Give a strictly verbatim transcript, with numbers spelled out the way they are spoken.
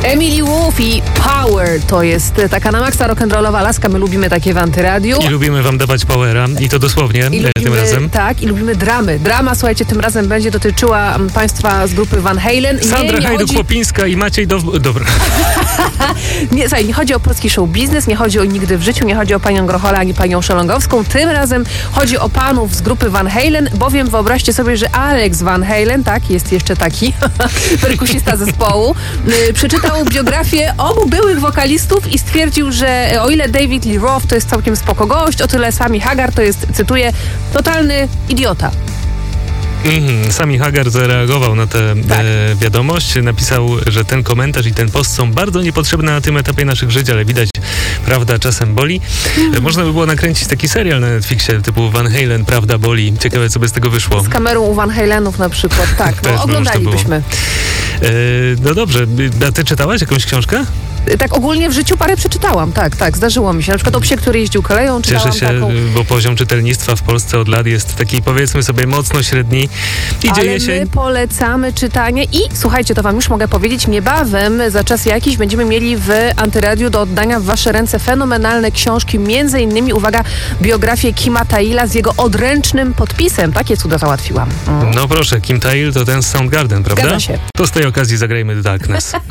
Emily Wolf i Power to jest taka na maksa rock'n'rollowa laska. My lubimy takie w Antyradiu. I lubimy wam dawać powera i to dosłownie I lubimy, tym razem. Tak, i lubimy dramy. Drama, słuchajcie, tym razem będzie dotyczyła um, państwa z grupy Van Halen. Sandra Hajduk-Chłopińska chodzi... i Maciej do... Dobra. nie, słuchaj, nie chodzi o polski show biznes, nie chodzi o Nigdy w życiu, nie chodzi o panią Grochola ani panią Szelongowską. Tym razem chodzi o panów z grupy Van Halen, bowiem wyobraźcie sobie, że Alex Van Halen, tak, jest jeszcze taki perkusista zespołu, yy, przeczytał biografię obu byłych wokalistów i stwierdził, że o ile David Lee Roth to jest całkiem spoko gość, o tyle Sammy Hagar to jest, cytuję, totalny idiota. Mm, Sammy Hagar zareagował na tę tak. e, wiadomość. Napisał, że ten komentarz i ten post są bardzo niepotrzebne na tym etapie naszych żyć, ale widać, prawda czasem boli. Mm. E, można by było nakręcić taki serial na Netflixie typu Van Halen, prawda boli. Ciekawe, co by z tego wyszło. Z kamerą u Van Halenów na przykład, tak. No, oglądalibyśmy. E, no dobrze. A ty czytałaś jakąś książkę? Tak ogólnie w życiu parę przeczytałam, tak, tak, zdarzyło mi się. Na przykład o psie, który jeździł koleją, czytałam Cieszę się, taką... bo poziom czytelnictwa w Polsce od lat jest taki, powiedzmy sobie, mocno średni. I Ale dzieje się... my polecamy czytanie i słuchajcie, to wam już mogę powiedzieć, niebawem, za czas jakiś będziemy mieli w Antyradiu do oddania w wasze ręce fenomenalne książki, między innymi, uwaga, biografię Kima Thaila z jego odręcznym podpisem. Takie cuda załatwiłam. Mm. No proszę, Kim Thayil to ten z Soundgarden, prawda? Zgadza się. To z tej okazji zagrajmy Darkness.